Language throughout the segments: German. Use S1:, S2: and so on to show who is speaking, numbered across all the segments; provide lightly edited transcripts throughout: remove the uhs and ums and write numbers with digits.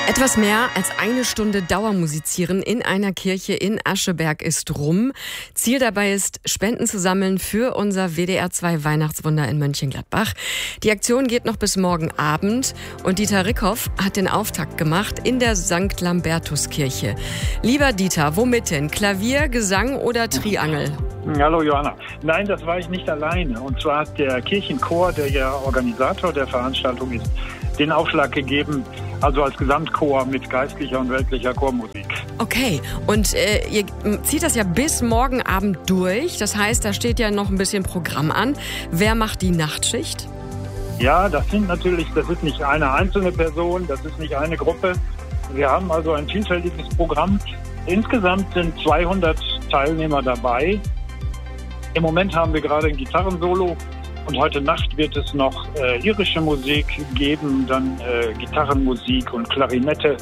S1: Etwas mehr als eine Stunde Dauermusizieren in einer Kirche in Ascheberg ist rum. Ziel dabei ist, Spenden zu sammeln für unser WDR 2 Weihnachtswunder in Mönchengladbach. Die Aktion geht noch bis morgen Abend und Dieter Rickhoff hat den Auftakt gemacht in der St. Lambertuskirche. Lieber Dieter, womit denn? Klavier, Gesang oder Triangel?
S2: Hallo Johanna. Nein, das war ich nicht alleine. Und zwar hat der Kirchenchor, der ja Organisator der Veranstaltung ist, den Aufschlag gegeben, also als Gesamtchor mit geistlicher und weltlicher Chormusik.
S1: Okay, und ihr zieht das ja bis morgen Abend durch. Das heißt, da steht ja noch ein bisschen Programm an. Wer macht die Nachtschicht?
S2: Ja, das ist nicht eine einzelne Person, das ist nicht eine Gruppe. Wir haben also ein vielfältiges Programm. Insgesamt sind 200 Teilnehmer dabei. Im Moment haben wir gerade ein Gitarrensolo. Und heute Nacht wird es noch irische Musik geben, dann Gitarrenmusik und Klarinette.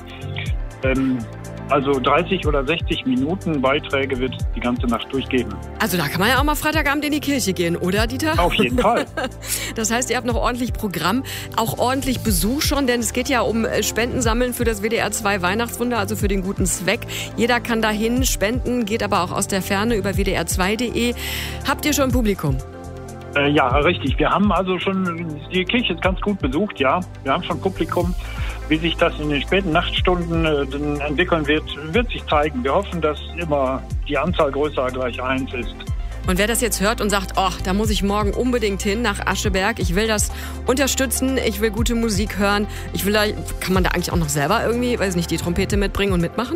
S2: Also 30 oder 60 Minuten Beiträge wird es die ganze Nacht durchgeben.
S1: Also da kann man ja auch mal Freitagabend in die Kirche gehen, oder Dieter?
S2: Auf jeden Fall.
S1: Das heißt, ihr habt noch ordentlich Programm, auch ordentlich Besuch schon, denn es geht ja um Spenden sammeln für das WDR 2 Weihnachtswunder, also für den guten Zweck. Jeder kann dahin spenden, geht aber auch aus der Ferne über wdr2.de. Habt ihr schon Publikum?
S2: Ja, richtig. Wir haben also schon, die Kirche ist ganz gut besucht, ja. Wir haben schon Publikum. Wie sich das in den späten Nachtstunden entwickeln wird sich zeigen. Wir hoffen, dass immer die Anzahl größer gleich 1 ist.
S1: Und wer das jetzt hört und sagt, oh, da muss ich morgen unbedingt hin nach Ascheberg, ich will das unterstützen, ich will gute Musik hören, kann man da eigentlich auch noch selber irgendwie, weiß nicht, die Trompete mitbringen und mitmachen?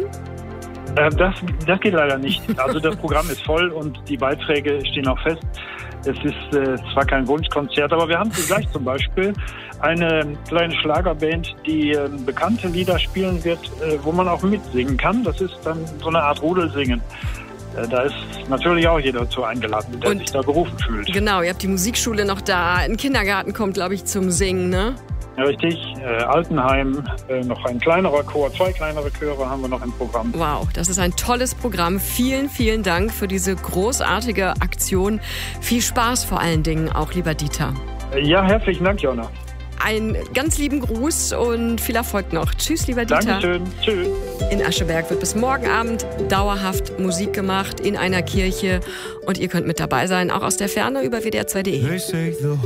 S2: Das geht leider nicht. Also das Programm ist voll und die Beiträge stehen auch fest. Es ist zwar kein Wunschkonzert, aber wir haben gleich zum Beispiel eine kleine Schlagerband, die bekannte Lieder spielen wird, wo man auch mitsingen kann. Das ist dann so eine Art Rudelsingen. Da ist natürlich auch jeder dazu eingeladen, der sich da berufen fühlt.
S1: Genau, ihr habt die Musikschule noch da. Ein Kindergarten kommt, glaube ich, zum Singen, ne?
S2: Richtig, Altenheim, noch ein kleinerer Chor, 2 kleinere Chöre haben wir noch im Programm.
S1: Wow, das ist ein tolles Programm. Vielen, vielen Dank für diese großartige Aktion. Viel Spaß vor allen Dingen auch, lieber Dieter.
S2: Ja, herzlichen Dank, Jonna.
S1: Einen ganz lieben Gruß und viel Erfolg noch. Tschüss, lieber Dieter.
S2: Dankeschön, tschüss.
S1: In Ascheberg wird bis morgen Abend dauerhaft Musik gemacht in einer Kirche und ihr könnt mit dabei sein, auch aus der Ferne über wdr2.de.